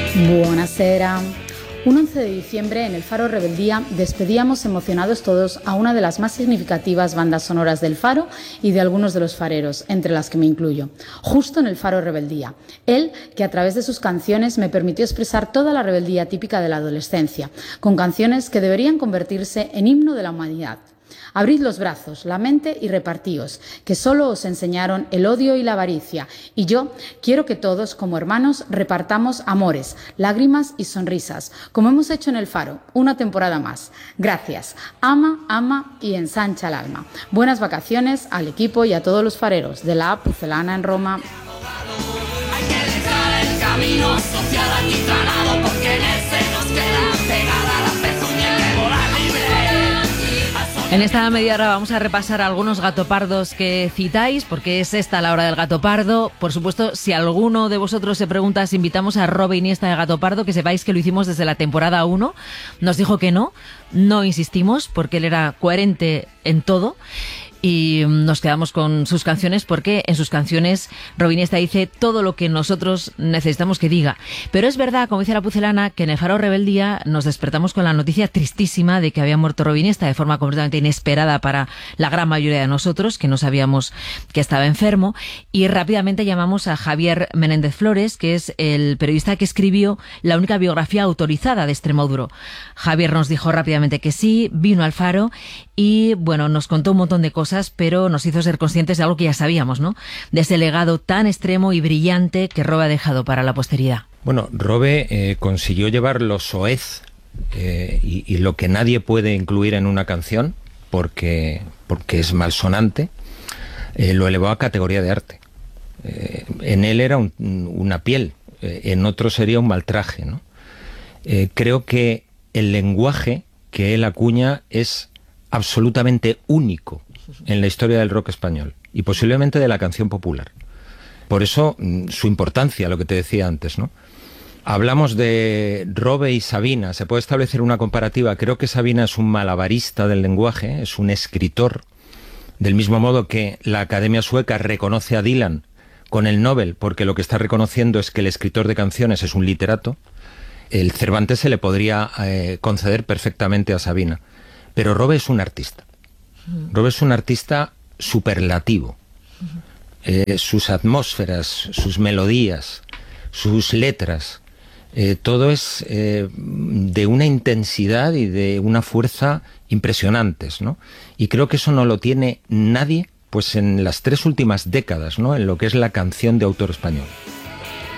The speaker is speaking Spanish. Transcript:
Buonasera. Un 11 de diciembre en el Faro Rebeldía despedíamos emocionados todos a una de las más significativas bandas sonoras del Faro y de algunos de los fareros, entre las que me incluyo, justo en el Faro Rebeldía. Él, que a través de sus canciones me permitió expresar toda la rebeldía típica de la adolescencia, con canciones que deberían convertirse en himno de la humanidad. Abrid los brazos, la mente y repartíos, que solo os enseñaron el odio y la avaricia. Y yo quiero que todos, como hermanos, repartamos amores, lágrimas y sonrisas, como hemos hecho en el Faro, una temporada más. Gracias. Ama, ama y ensancha el alma. Buenas vacaciones al equipo y a todos los fareros de la Pucelana en Roma. Hay que dejar el camino social aquitranado, porque en ese nos queda pegada la pezuña de volar libre. En esta media hora vamos a repasar algunos gatopardos que citáis, porque es esta la hora del gatopardo. Por supuesto, si alguno de vosotros se pregunta si invitamos a Robe Iniesta de Gatopardo, que sepáis que lo hicimos desde la temporada 1. Nos dijo que no insistimos, porque él era coherente en todo. Y nos quedamos con sus canciones porque en sus canciones Robe Iniesta dice todo lo que nosotros necesitamos que diga. Pero es verdad, como dice la Pucelana, que en el Faro Rebeldía nos despertamos con la noticia tristísima de que había muerto Robe Iniesta de forma completamente inesperada para la gran mayoría de nosotros, que no sabíamos que estaba enfermo, y rápidamente llamamos a Javier Menéndez Flores, que es el periodista que escribió la única biografía autorizada de Extremoduro. Javier nos dijo rápidamente que sí, vino al Faro y, bueno, nos contó un montón de cosas, pero nos hizo ser conscientes de algo que ya sabíamos, ¿no? De ese legado tan extremo y brillante que Robe ha dejado para la posteridad. Bueno, Robe consiguió llevar lo soez y lo que nadie puede incluir en una canción, porque es malsonante, lo elevó a categoría de arte. En él era una piel, en otro sería un mal traje, ¿no? Creo que el lenguaje que él acuña es absolutamente único en la historia del rock español y posiblemente de la canción popular. Por eso su importancia, lo que te decía antes, ¿no? Hablamos de Robe y Sabina, se puede establecer una comparativa. Creo que Sabina es un malabarista del lenguaje, es un escritor, del mismo modo que la Academia Sueca reconoce a Dylan con el Nobel, porque lo que está reconociendo es que el escritor de canciones es un literato. El Cervantes se le podría conceder perfectamente a Sabina, pero Robe es un artista. Robe es un artista superlativo. Sus atmósferas, sus melodías, sus letras, todo es de una intensidad y de una fuerza impresionantes, ¿no? Y creo que eso no lo tiene nadie, pues en las 3 últimas décadas, ¿no? En lo que es la canción de autor español.